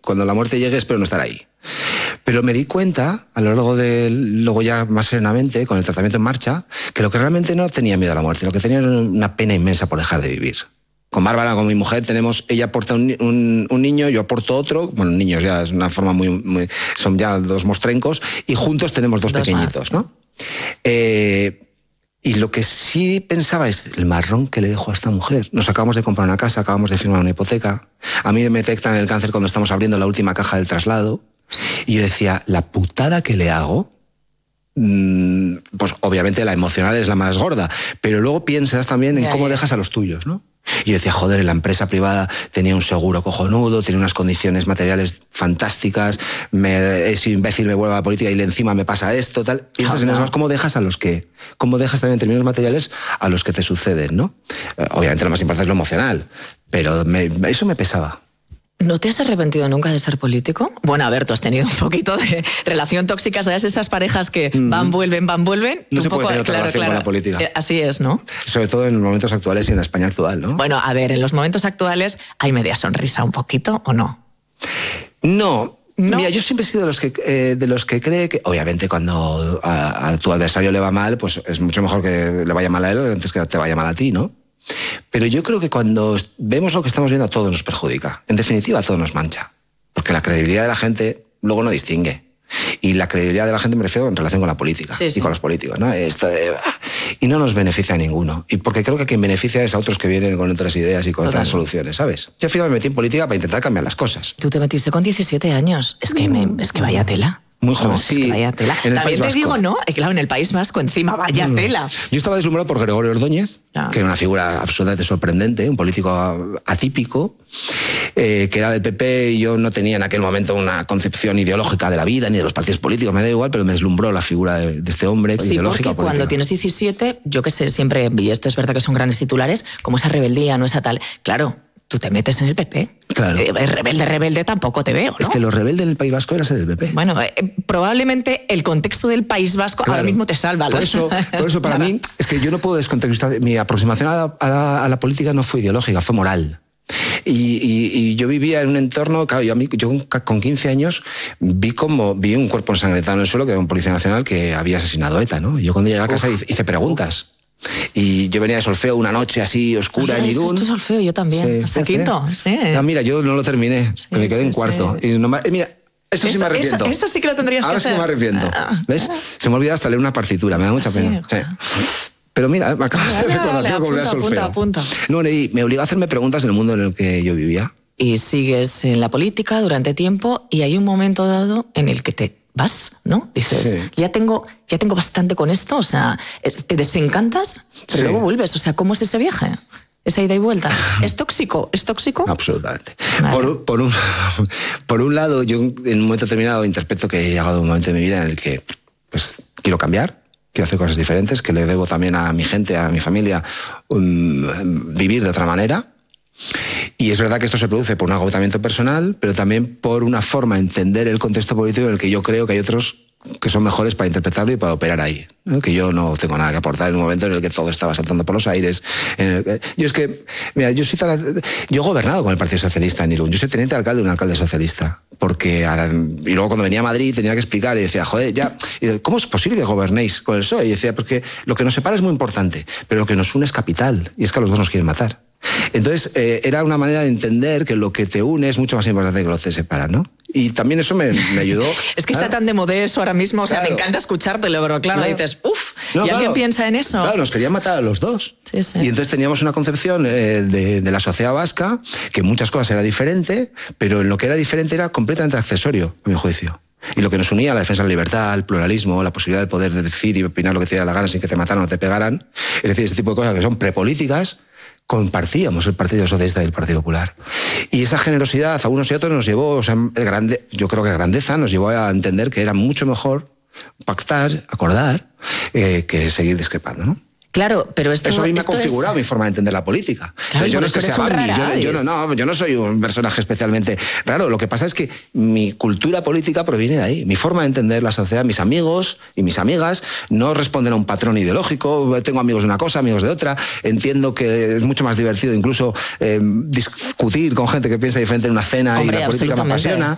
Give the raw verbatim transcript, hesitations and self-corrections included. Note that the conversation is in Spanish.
cuando la muerte llegue espero no estar ahí. Pero me di cuenta, a lo largo de, luego ya más serenamente, con el tratamiento en marcha, que lo que realmente no tenía miedo a la muerte, lo que tenía era una pena inmensa por dejar de vivir. Con Bárbara, con mi mujer, tenemos, ella aporta un, un, un niño, yo aporto otro, bueno, niños ya es una forma muy, muy son ya dos mostrencos, y juntos tenemos dos, dos pequeñitos, más. ¿no? Eh, y lo que sí pensaba es el marrón que le dejo a esta mujer. Nos acabamos de comprar una casa, acabamos de firmar una hipoteca, a mí me detectan el cáncer cuando estamos abriendo la última caja del traslado, y yo decía, la putada que le hago, mmm, pues obviamente la emocional es la más gorda, pero luego piensas también en ya, cómo ya. dejas a los tuyos, ¿no? Y yo decía, joder, en la empresa privada tenía un seguro cojonudo, tenía unas condiciones materiales fantásticas, me, ese imbécil me vuelve a la política y encima me pasa esto, tal. Piensas en eso, cómo dejas a los que, cómo dejas también en términos materiales a los que te suceden, ¿no? Obviamente lo más importante es lo emocional, pero me, eso me pesaba. ¿No te has arrepentido nunca de ser político? Bueno, a ver, tú has tenido un poquito de relación tóxica, ¿sabes? Estas parejas que van, vuelven, van, vuelven. No un se poco, puede tener otra claro, relación claro. con la política. Eh, así es, ¿no? Sobre todo en los momentos actuales y en la España actual, ¿no? Bueno, a ver, en los momentos actuales, ¿hay media sonrisa un poquito o no? No. ¿No? Mira, yo siempre he sido de los que, eh, de los que cree que, obviamente, cuando a, a tu adversario le va mal, pues es mucho mejor que le vaya mal a él antes que te vaya mal a ti, ¿no? Pero yo creo que cuando vemos lo que estamos viendo, a todos nos perjudica. En definitiva, a todos nos mancha. Porque la credibilidad de la gente luego no distingue. Y la credibilidad de la gente me refiero en relación con la política sí, sí. y con los políticos, ¿no? Esto de, y no nos beneficia a ninguno. Y porque creo que quien beneficia es a otros que vienen con otras ideas y con Total. otras soluciones, ¿sabes? Yo al final me metí en política para intentar cambiar las cosas. Tú te metiste con diecisiete años. Es que, me, es que vaya tela. Muy joven, no, sí. Es que vaya tela. También te digo, ¿no? Claro, en el País Vasco, encima, vaya mm. tela. Yo estaba deslumbrado por Gregorio Ordóñez, ah. que era una figura absolutamente sorprendente, un político atípico, eh, que era del P P y yo no tenía en aquel momento una concepción ideológica de la vida ni de los partidos políticos, me da igual, pero me deslumbró la figura de, de este hombre. Sí, porque cuando tienes diecisiete, yo qué sé, siempre, y esto es verdad que son grandes titulares, como esa rebeldía, no esa tal, claro, tú te metes en el P P. Claro. Eh, rebelde, rebelde tampoco te veo, ¿no? Es que lo rebelde en el País Vasco era ser del P P. Bueno, eh, probablemente el contexto del País Vasco claro. ahora mismo te salva. ¿no? Por eso, por eso para mí, es que yo no puedo descontextualizar. Mi aproximación a la, a, la, a la política no fue ideológica, fue moral. Y, y, y yo vivía en un entorno, claro, yo, a mí, yo con quince años vi como vi un cuerpo ensangrentado en el suelo, que era un policía nacional que había asesinado a ETA, ¿no? Yo cuando llegué a casa hice, hice preguntas. Y yo venía de solfeo una noche así oscura Ay, en Irún. ¿Has hecho solfeo? Yo también, sí, hasta sí, quinto. Sí. No, mira, yo no lo terminé, sí, me quedé sí, en cuarto. Sí. Y no, mira, eso, eso sí me arrepiento. Eso, eso sí que lo tendrías Ahora que hacer. Ahora sí que me arrepiento. Ah, ¿ves? Ah. Se me olvidó hasta leer una partitura, me da mucha sí, pena. Sí. Pero mira, me acabas de recordar que volví a solfeo. Apunta, apunta. No, y me obligó a hacerme preguntas en el mundo en el que yo vivía. Y sigues en la política durante tiempo y hay un momento dado en el que te vas, ¿no? Dices, sí. ya tengo ya tengo bastante con esto, o sea, te desencantas, pero sí. luego vuelves, o sea, ¿cómo es ese viaje? Esa ida y vuelta. ¿Es tóxico? ¿Es tóxico? Absolutamente. Vale. Por, por, un, por un lado, yo en un momento determinado interpreto que he llegado a un momento de mi vida en el que pues, quiero cambiar, quiero hacer cosas diferentes, que le debo también a mi gente, a mi familia, um, vivir de otra manera. Y es verdad que esto se produce por un agotamiento personal, pero también por una forma de entender el contexto político en el que yo creo que hay otros que son mejores para interpretarlo y para operar ahí, ¿no? Que yo no tengo nada que aportar en un momento en el que todo estaba saltando por los aires. En el que... Yo es que, mira, yo soy tan... yo he gobernado con el Partido Socialista en Irún, yo soy teniente alcalde de un alcalde socialista, porque y luego cuando venía a Madrid tenía que explicar y decía, joder, ya, ¿cómo es posible que gobernéis con el P S O E? Y decía, porque lo que nos separa es muy importante, pero lo que nos une es capital, y es que a los dos nos quieren matar. Entonces, eh, era una manera de entender que lo que te une es mucho más importante que lo que te separa, ¿no? Y también eso me, me ayudó. Es que claro. está tan de moda eso ahora mismo, o sea, claro. me encanta escuchártelo, pero claro, claro. dices, uff, no, ¿y claro. alguien piensa en eso? Claro, nos querían matar a los dos. Sí, sí. Y entonces teníamos una concepción eh, de, de la sociedad vasca, que en muchas cosas era diferente, pero en lo que era diferente era completamente accesorio, a mi juicio. Y lo que nos unía, la defensa de la libertad, el pluralismo, la posibilidad de poder decir y opinar lo que te diera la gana sin que te mataran o te pegaran, es decir, ese tipo de cosas que son prepolíticas, compartíamos el Partido Socialista y el Partido Popular. Y esa generosidad a unos y a otros nos llevó, o sea, el grande, yo creo que la grandeza nos llevó a entender que era mucho mejor pactar, acordar, eh, que seguir discrepando, ¿no? Claro, pero esto, eso a mí me ha esto configurado es... mi forma de entender la política. Claro, Entonces, yo no es que sea Barbie, yo, yo, no, no, yo no soy un personaje especialmente raro. Lo que pasa es que mi cultura política proviene de ahí. Mi forma de entender la sociedad, mis amigos y mis amigas no responden a un patrón ideológico. Tengo amigos de una cosa, amigos de otra. Entiendo que es mucho más divertido incluso eh, discutir con gente que piensa diferente en una cena. Hombre, y la política me apasiona.